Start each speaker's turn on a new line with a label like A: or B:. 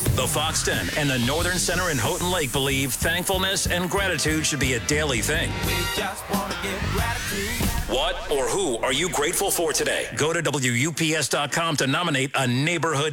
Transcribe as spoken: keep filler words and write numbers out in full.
A: The Fox den and the Northern Center in Houghton Lake believe thankfulness and gratitude should be a daily thing.
B: We just want to give gratitude.
A: What or who are you grateful for today? Go to W U P S dot com to nominate a neighborhood